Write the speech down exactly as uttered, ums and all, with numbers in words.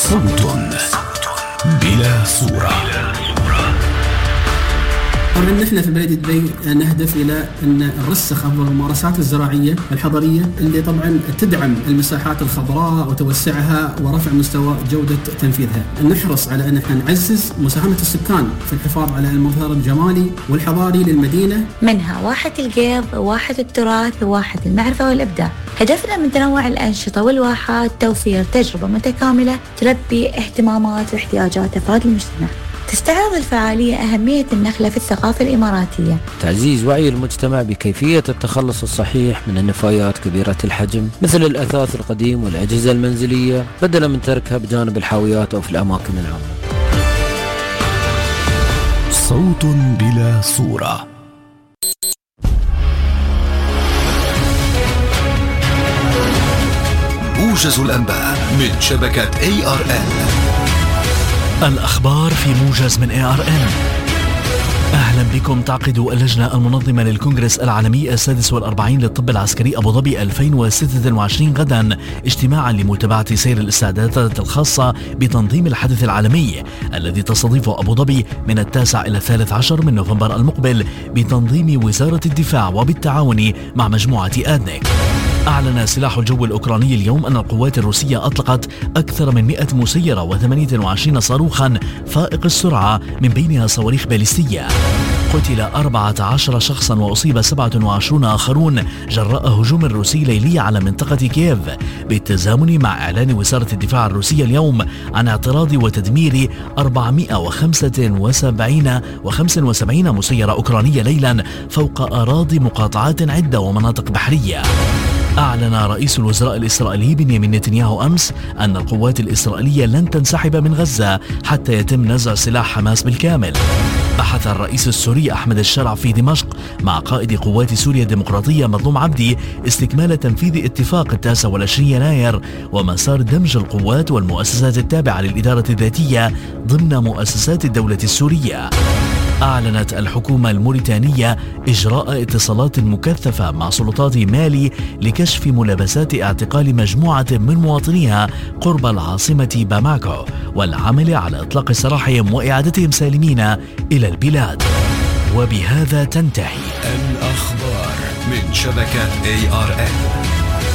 صوت بلا صورة. طبعا نحن في بلدية دبي نهدف إلى أن نرسخ أفضل الممارسات الزراعية الحضرية اللي طبعا تدعم المساحات الخضراء وتوسعها ورفع مستوى جودة تنفيذها. نحرص على أن احنا نعزز مساهمة السكان في الحفاظ على المظهر الجمالي والحضاري للمدينة، منها واحة القيض، واحة التراث، واحة المعرفة والإبداع. هدفنا من تنوع الأنشطة والواحات توفير تجربة متكاملة تلبي اهتمامات واحتياجات أفراد المجتمع. تستعرض الفعالية أهمية النخلة في الثقافة الإماراتية، تعزيز وعي المجتمع بكيفية التخلص الصحيح من النفايات كبيرة الحجم مثل الأثاث القديم والأجهزة المنزلية بدلا من تركها بجانب الحاويات أو في الأماكن العامة. صوت بلا صورة. موجز الأنباء من شبكة إيه آر إن. الأخبار في موجز من إيه آر إن. أهلا بكم. تعقد اللجنة المنظمة للكونغرس العالمي السادس والأربعين للطب العسكري أبو ظبي ألفين وستة وعشرين غدا اجتماعا لمتابعة سير الاستعدادات الخاصة بتنظيم الحدث العالمي الذي تستضيفه أبو ظبي من التاسع إلى الثالث عشر من نوفمبر المقبل بتنظيم وزارة الدفاع وبالتعاون مع مجموعة آدنيك. أعلن سلاح الجو الأوكراني اليوم أن القوات الروسية أطلقت أكثر من مئة مسيرة وثمانية وعشرين صاروخا فائق السرعة من بينها صواريخ باليستية. قتل أربعة عشر شخصا وأصيب سبعة وعشرين آخرون جراء هجوم روسي ليلي على منطقة كييف بالتزامن مع إعلان وزارة الدفاع الروسية اليوم عن اعتراض وتدمير أربعمئة وخمسة وسبعين وخمسة وسبعين مسيرة أوكرانية ليلا فوق أراضي مقاطعات عدة ومناطق بحرية. أعلن رئيس الوزراء الإسرائيلي بنيامين نتنياهو أمس أن القوات الإسرائيلية لن تنسحب من غزة حتى يتم نزع سلاح حماس بالكامل. بحث الرئيس السوري أحمد الشرع في دمشق مع قائد قوات سوريا الديمقراطية مظلوم عبدي استكمال تنفيذ اتفاق التاسع والعشرين يناير ومسار دمج القوات والمؤسسات التابعة للإدارة الذاتية ضمن مؤسسات الدولة السورية. أعلنت الحكومة الموريتانية إجراء اتصالات مكثفة مع سلطات مالي لكشف ملابسات اعتقال مجموعة من مواطنيها قرب العاصمة باماكو والعمل على إطلاق سراحهم وإعادتهم سالمين إلى البلاد. وبهذا تنتهي الأخبار من شبكة إيه آر إن.